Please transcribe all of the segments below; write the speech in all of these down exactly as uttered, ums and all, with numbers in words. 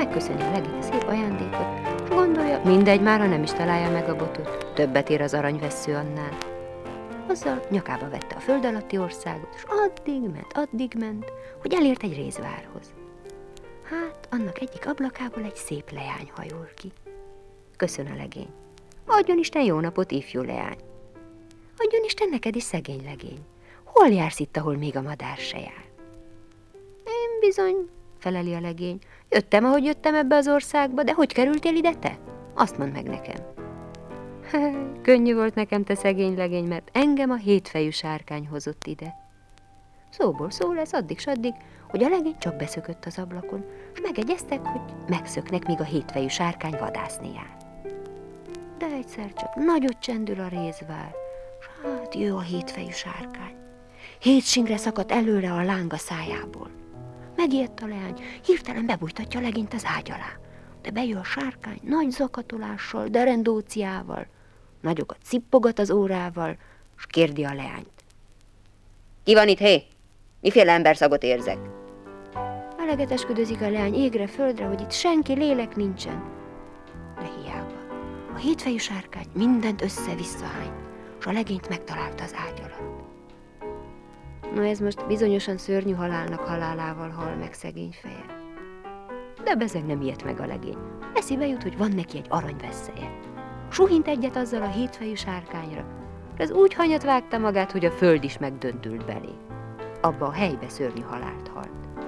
megköszöni a legény a szép ajándékot, és gondolja, mindegy már, ha nem is találja meg a botot, többet ér az aranyvessző annál. Azzal nyakába vette a föld alatti országot, és addig ment, addig ment, hogy elért egy rézvárhoz. Hát, annak egyik ablakából egy szép leány hajol ki. Köszön a legény. Adjon Isten jó napot, ifjú leány. Adjon Isten neked is, szegény legény. Hol jársz itt, ahol még a madár se jár? Én bizony, feleli a legény. Jöttem, ahogy jöttem ebbe az országba, de hogy kerültél ide te? Azt mondd meg nekem. Könnyű volt nekem, te szegény legény, mert engem a hétfejű sárkány hozott ide. Szóból szó lesz addig s addig, hogy a legény csak beszökött az ablakon, és megegyeztek, hogy megszöknek, míg a hétfejű sárkány vadászni jár. De egyszer csak nagyot csendül a rézvár, s hát jö a hétfejű sárkány. Hét singre szakadt előre a láng a szájából. Megijedt a leány, hirtelen bebújtatja a legényt az ágy alá, de bejön a sárkány nagy zakatolással, derendóciával, nagyokat cippogat az órával, s kérdi a leányt. Ki van itt, hé? Miféle emberszagot érzek? Eleget esküdözik a leány égre, földre, hogy itt senki, lélek nincsen. De hiába. A hétfejű sárkány mindent össze-visszahányt, s a legényt megtalálta az ágy alatt. Na ez most bizonyosan szörnyű halálnak halálával hal meg szegény feje. De bezeg nem ijedt meg a legény. Eszébe jut, hogy van neki egy aranyvesszeje. Suhint egyet azzal a hétfejű sárkányra, és ez úgy hanyat vágta magát, hogy a föld is megdöntült belé. Abba a helybe szörnyű halált halt.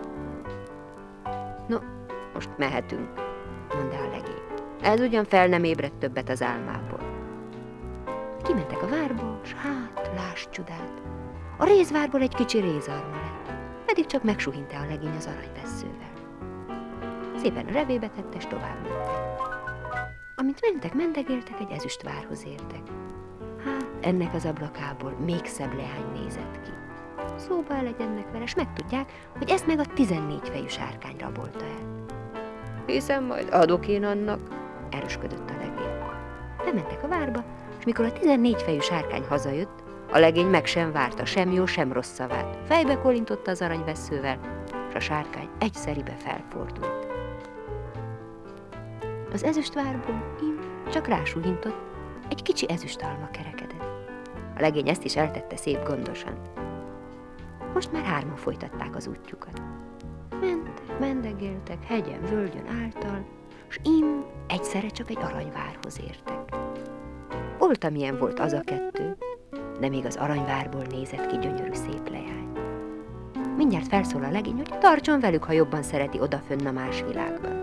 No, most mehetünk, mondta a legény. Ez ugyan fel nem ébredt többet az álmából. Kimentek a várba, s hát, láss csodát, a rézvárból egy kicsi rézarma lett, pedig csak megsuhinta a legény az aranyvesszővel. Szépen a revébe tette, s tovább mentek. Amint mentek, mendegéltek, egy ezüstvárhoz értek. Hát, ennek az ablakából még szebb leány nézett ki. Szóba legyenek vele, s megtudják, hogy ezt meg a tizennégy fejű sárkány rabolta el. Hiszem, majd adok én annak, erősködött a legény. Bementek a várba, és mikor a tizennégy fejű sárkány hazajött, a legény meg sem várta sem jó, sem rossz szavát. Fejbe kolintotta az aranyvesszővel, és a sárkány egyszeribe felfordult. Az ezüstvárból im csak rásúhintott, egy kicsi ezüstalma kerekedett. A legény ezt is eltette szép gondosan. Most már hárman folytatták az útjukat. Mentek, mendegéltek, hegyen, völgyön által, s im egyszerre csak egy aranyvárhoz értek. Volt, amilyen volt az a kettő, de még az aranyvárból nézett ki gyönyörű szép leány. Mindjárt felszól a legény, hogy tartson velük, ha jobban szereti odafönn a más világban.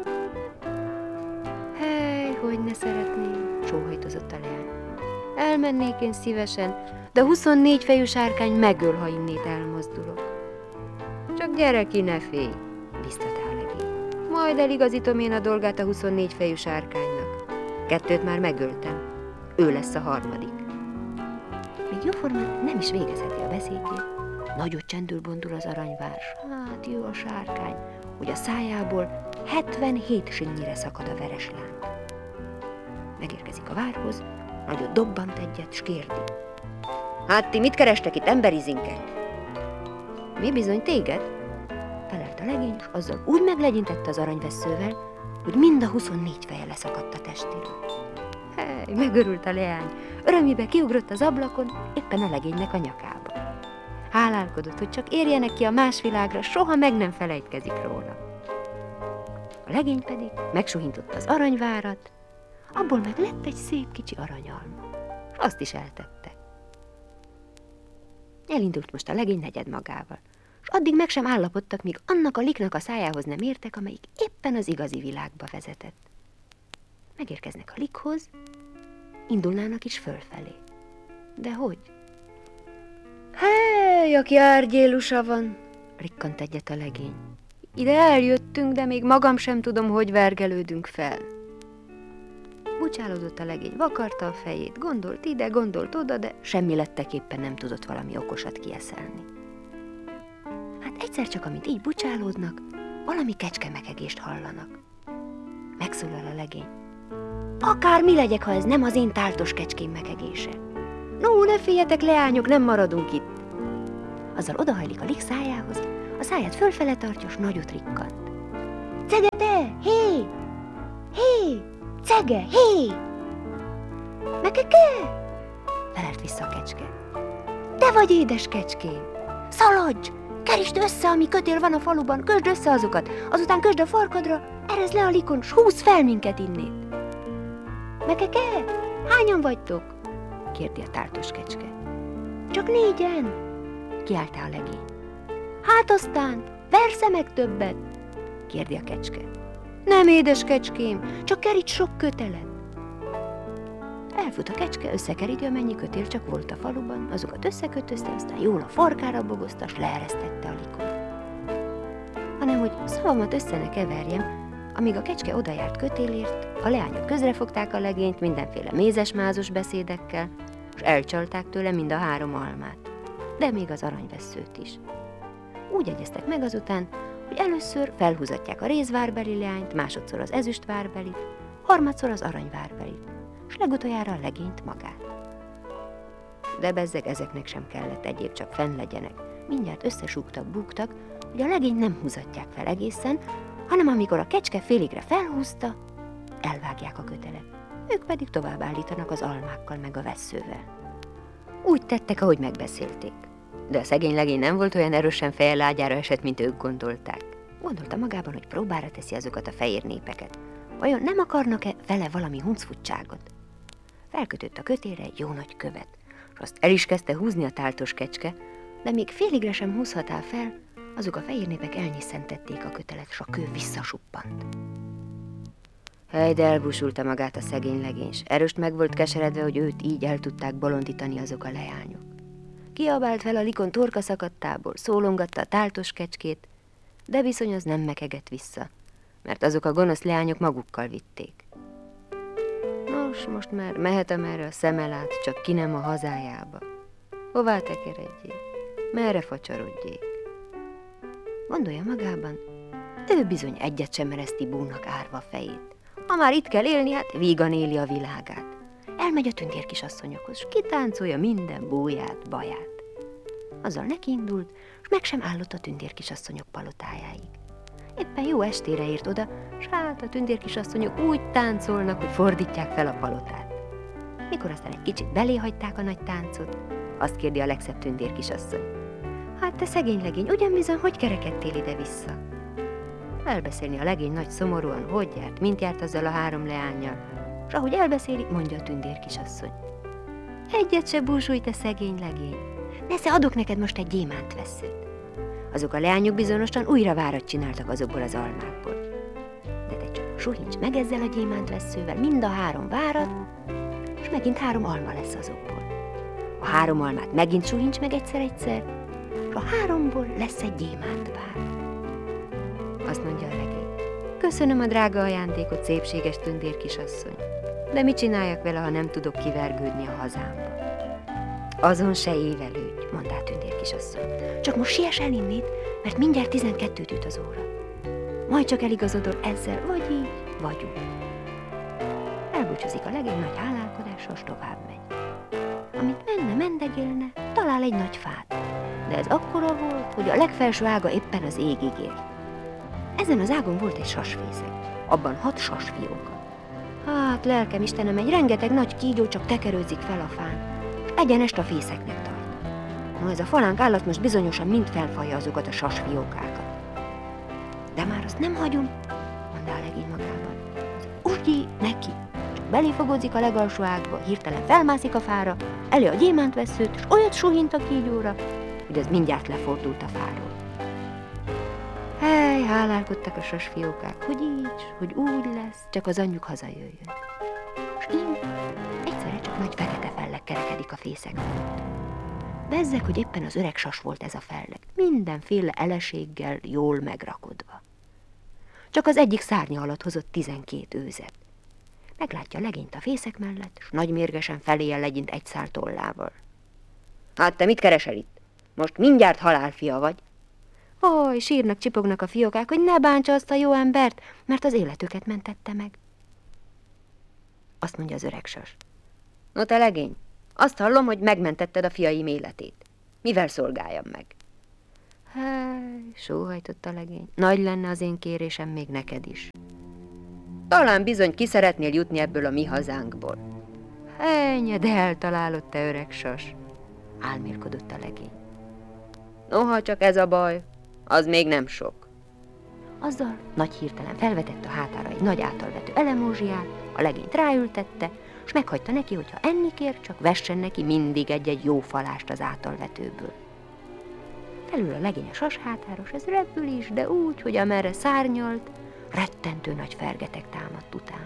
Hely, hogy ne szeretném, sóhajtozott a leány. Elmennék én szívesen, de huszonnégy fejű sárkány megöl, ha innét elmozdulok. Csak gyere ki, ne félj, biztatta a legény. Majd eligazítom én a dolgát a huszonnégy fejű sárkánynak. Kettőt már megöltem, ő lesz a harmadik. Még jóformán nem is végezheti a beszédjét. Nagyot csendül bondul az aranyvár, hát jó a sárkány, hogy a szájából hetvenhét sinnyire szakad a veres láng. Megérkezik a várhoz, nagyot dobbant egyet, s kérdi. Hát ti mit kerestek itt, emberizinkek? Mi bizony téged? Felelt a legény, és azzal úgy meglegyintette az aranyvesszővel, hogy mind a huszonnégy feje leszakadt a testéről. Hely, megörült a leány, örömébe kiugrott az ablakon, éppen a legénynek a nyakába. Hálálkodott, hogy csak érjenek ki a más világra, soha meg nem felejtkezik róla. A legény pedig megsuhintotta az aranyvárat, abból meg lett egy szép kicsi aranyalma, és azt is eltette. Elindult most a legény negyed magával, és addig meg sem állapodtak, míg annak a liknak a szájához nem értek, amelyik éppen az igazi világba vezetett. Megérkeznek a likhoz, indulnának is fölfelé. De hogy? Hely, aki árgyélusa van, rikkant egyet a legény. Ide eljöttünk, de még magam sem tudom, hogy vergelődünk fel. Bucsálódott a legény, vakarta a fejét, gondolt ide, gondolt oda, de semmi letteképpen nem tudott valami okosat kieszelni. Hát egyszer csak, amint így bucsálódnak, valami kecskemekegést hallanak. Megszólal a legény. Akár mi legyek, ha ez nem az én táltos kecském mekegése. No, ne féljetek, leányok, nem maradunk itt. Azzal odahajlik a lik szájához, a száját fölfele tartja, s nagyot rikkant. Cegete! Mekeke, hé! Hé! Cege, hé! Mekeke! Felelt vissza a kecske. Te vagy, édes kecském! Szaladj! Kerítsd össze, ami kötél van a faluban, kösd össze azokat, azután kösd a farkadra, erezd le a likon, s húzz fel minket innét. Mekeke, hányan vagytok? Kérdi a táltos kecske. Csak négyen, kiáltá a legény. Hát aztán, versze meg többet? Kérdi a kecske. Nem, édes kecském, csak keríts sok kötelet. Elfut a kecske, összekeríti, amennyi kötél csak volt a faluban, azokat összekötözte, aztán jól a farkára bogozta, s leeresztette a likon. Hanem, hogy szavamat össze ne keverjem, amíg a kecske odajárt kötélért, a leányok közrefogták a legényt mindenféle mézes-mázos beszédekkel, s elcsalták tőle mind a három almát, de még az aranyvesszőt is. Úgy egyeztek meg azután, hogy először felhúzatják a rézvárbeli leányt, másodszor az ezüstvárbelit, harmadszor az aranyvárbelit, s legutoljára a legényt magát. De bezzeg ezeknek sem kellett egyéb, csak fenn legyenek. Mindjárt összesúgtak, búgtak, hogy a legényt nem húzatják fel egészen, hanem amikor a kecske féligre felhúzta, elvágják a kötelet. Ők pedig tovább állítanak az almákkal meg a vesszővel. Úgy tettek, ahogy megbeszélték. De a szegény legény nem volt olyan erősen feje lágyára esett, mint ők gondolták. Gondolta magában, hogy próbára teszi azokat a fehér népeket. Vajon nem akarnak-e vele valami huncfutságot? Felkötött a kötélre egy jó nagy követ, és azt el is kezdte húzni a táltos kecske, de még féligre sem húzhatá fel, azok a fehér népek elnyiszentették a kötelet, s a kő visszasuppant. Hely, de elbúsulta magát a szegény legény, s erőst meg volt keseredve, hogy őt így el tudták bolondítani azok a leányok. Kiabált fel a likon torka szakadtából, szólongatta a táltos kecskét, de bizony az nem mekegett vissza, mert azok a gonosz leányok magukkal vitték. Nos, most már mehet, amerre a szeme lát, csak ki nem a hazájába. Hová tekeredjék, merre facsarodjék. Gondolja magában, ő bizony egyet sem mereszti búnak árva a fejét. Ha már itt kell élni, hát vígan éli a világát. Elmegy a tündérkisasszonyokhoz, s kitáncolja minden búját, baját. Azzal nekiindult, s meg sem állott a tündérkisasszonyok palotájáig. Éppen jó estére ért oda, s hát a tündérkisasszonyok úgy táncolnak, hogy fordítják fel a palotát. Mikor aztán egy kicsit belé hagyták a nagy táncot, azt kérdi a legszebb tündérkisasszony. Hát te szegény legény, ugyan bizony, hogy kerekedtél ide-vissza? Elbeszélni a legény nagy szomorúan, hogy járt, mint járt azzal a három leánnyal, s ahogy elbeszéli, mondja a tündérkisasszony. Egyet se búsulj, te szegény legény, nesze adok neked most egy gyémánt vesszőt. Azok a leányok bizonyosan újra várat csináltak azokból az almákból. De te csak suhincs meg ezzel a gyémánt vesszővel mind a három várat, és megint három alma lesz azokból. A három almát megint suhincs meg egyszer-egyszer, és a háromból lesz egy gyémánt vár. Azt mondja a legény. Köszönöm a drága ajándékot, szépséges tündérkisasszony, de mit csináljak vele, ha nem tudok kivergődni a hazámba? Azon se évelődj, mondta a tündérkisasszony. Csak most siess el innét, mert mindjárt tizenkettőt üt az óra. Majd csak eligazodol ezzel, vagy így, vagy úgy. Elbúcsúzik a legény nagy hálálkodással, s tovább megy. Amint menne, mendegélne, talál egy nagy fát, de ez akkora volt, hogy a legfelső ága éppen az égig ért. Ezen az ágon volt egy sasfészek, abban hat sasfióka. Hát, lelkem Istenem, egy rengeteg nagy kígyó csak tekerőzik fel a fán, és egyenest a fészeknek tart. No, ez a falánk állat most bizonyosan mind felfalja azokat a sasfiókákat. De már azt nem hagyom, mondta a legény magában. Úgy neki, csak beléfogózik a legalsó ágba, hirtelen felmászik a fára, elő a gyémántvesszőt, és olyat suhint a kígyóra, hogy az mindjárt lefordult a fáról. Hely, hálálkodtak a sasfiókák, hogy így, hogy úgy lesz, csak az anyjuk hazajöjjön. És így egyszerre csak nagy fekete felleg kerekedik a fészek fölött. Bezzeg, hogy éppen az öreg sas volt ez a felleg, mindenféle eleséggel jól megrakodva. Csak az egyik szárnya alatt hozott tizenkét őzet. Meglátja a legényt a fészek mellett, s nagymérgesen feléje legyint egy szál tollával. Hát te mit keresel itt? Most mindjárt halálfia vagy. Oj, sírnak, csipognak a fiókák, hogy ne bántsa azt a jó embert, mert az életüket mentette meg. Azt mondja az öreg sas. No te legény, azt hallom, hogy megmentetted a fiaim életét. Mivel szolgáljam meg? Hely, sóhajtott a legény. Nagy lenne az én kérésem még neked is. Talán bizony ki szeretnél jutni ebből a mi hazánkból. Ennyi, de eltalálod, te öreg sas, álmélkodott a legény. Noha csak ez a baj, az még nem sok. Azzal nagy hirtelen felvetett a hátára egy nagy általvető elemózsiát, a legényt ráültette, s meghagyta neki, hogyha enni kér, csak vessen neki mindig egy-egy jó falást az általvetőből. Felül a legény a sas hátára, s ez repül is, de úgy, hogy amerre szárnyalt, rettentő nagy fergetek támadt utána.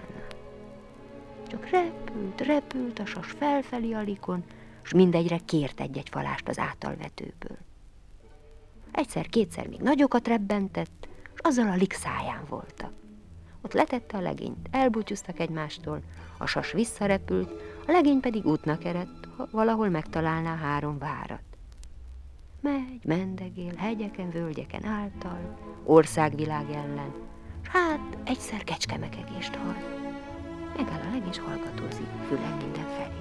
Csak repült, repült a sas felfelé alikon, s mindegyre kért egy-egy falást az általvetőből. Egyszer-kétszer még nagyokat rebbentett, s azzal a lik száján voltak. Ott letette a legényt, elbúcsúztak egymástól, a sas visszarepült, a legény pedig útnak eredt, ha valahol megtalálná három várat. Megy, mendegél, hegyeken, völgyeken által, országvilág ellen, s hát egyszer kecskemekegést hall. Megáll a legény, s hallgatózik, fülen mindenfelé.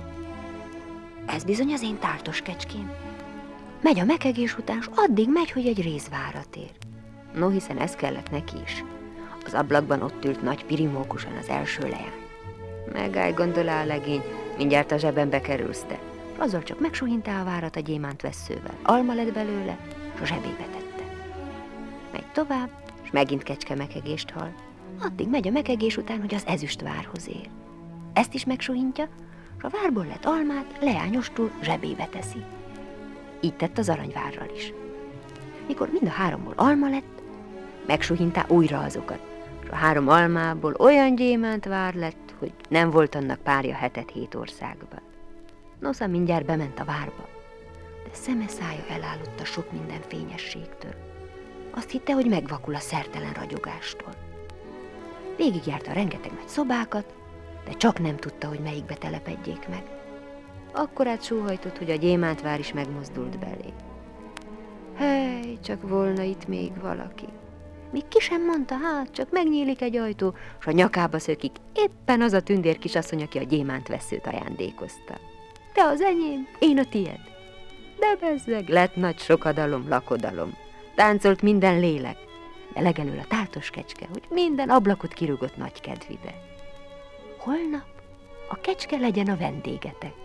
Ez bizony az én táltos kecském. Megy a mekegés után, s addig megy, hogy egy rézvárat ér. No, hiszen ez kellett neki is. Az ablakban ott ült nagy pirimókusan az első leány. Megállj, gondolá a legény, mindjárt a zsebembe kerülsz te. Azzal csak megsuhintá a várat a gyémánt vesszővel. Alma lett belőle, s a zsebébe tette. Megy tovább, s megint kecske mekegést hall. Addig megy a mekegés után, hogy az ezüst várhoz ér. Ezt is megsuhintja, s a várból lett almát leányostul zsebébe teszi. Így tett az aranyvárral is. Mikor mind a háromból alma lett, megsuhintá újra azokat, és a három almából olyan gyémánt vár lett, hogy nem volt annak párja hetet hét országban. Nosza mindjárt bement a várba, de szeme szája elállott a sok minden fényességtől. Azt hitte, hogy megvakul a szertelen ragyogástól. Végigjárta rengeteg nagy szobákat, de csak nem tudta, hogy melyikbe telepedjék meg. Akkorát sóhajtott, hogy a gyémántvár is megmozdult belé. Hely, csak volna itt még valaki. Míg ki sem mondta, hát csak megnyílik egy ajtó, s a nyakába szökik éppen az a tündér kisasszony, aki a gyémántveszőt ajándékozta. Te az enyém, én a tied. De bezzeg, lett nagy sokadalom, lakodalom. Táncolt minden lélek, de legelől a táltos kecske, hogy minden ablakot kirúgott nagy kedvibe. Holnap a kecske legyen a vendégetek.